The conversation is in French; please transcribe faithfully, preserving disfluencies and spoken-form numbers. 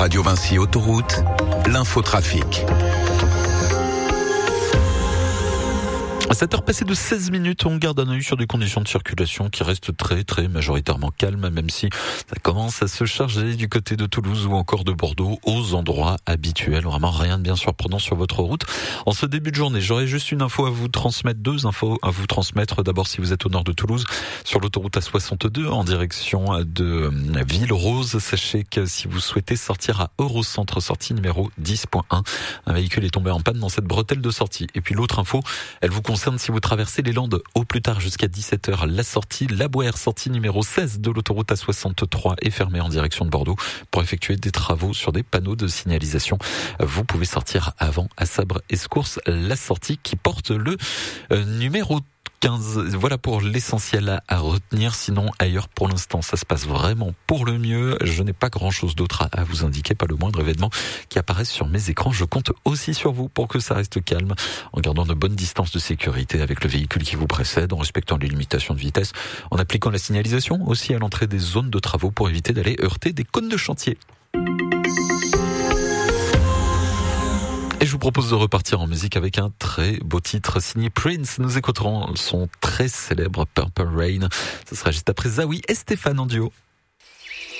Radio Vinci Autoroute, l'infotrafic. À sept heures passées de seize minutes, on garde un œil sur des conditions de circulation qui restent très très majoritairement calmes, même si ça commence à se charger du côté de Toulouse ou encore de Bordeaux aux endroits habituels. Vraiment rien de bien surprenant sur votre route. En ce début de journée, j'aurais juste une info à vous transmettre, deux infos à vous transmettre. D'abord, si vous êtes au nord de Toulouse, sur l'autoroute A soixante-deux en direction de Ville-Rose, sachez que si vous souhaitez sortir à Eurocentre, sortie numéro dix point un, un véhicule est tombé en panne dans cette bretelle de sortie. Et puis l'autre info, elle vous concerne si vous traversez les Landes au plus tard jusqu'à dix-sept heures. La sortie La Bouère, sortie numéro seize de l'autoroute A soixante-trois est fermée en direction de Bordeaux pour effectuer des travaux sur des panneaux de signalisation. Vous pouvez sortir avant à Sabre-Escourse, la sortie qui porte le euh, numéro quinze. Voilà pour l'essentiel à retenir. Sinon, ailleurs, pour l'instant, ça se passe vraiment pour le mieux. Je n'ai pas grand chose d'autre à vous indiquer, pas le moindre événement qui apparaisse sur mes écrans. Je compte aussi sur vous pour que ça reste calme, en gardant de bonnes distances de sécurité avec le véhicule qui vous précède, en respectant les limitations de vitesse, en appliquant la signalisation aussi à l'entrée des zones de travaux pour éviter d'aller heurter des cônes de chantier. Et je vous propose de repartir en musique avec un très beau titre signé Prince. Nous écouterons son très célèbre Purple Rain. Ce sera juste après Zawi et Stéphane en duo.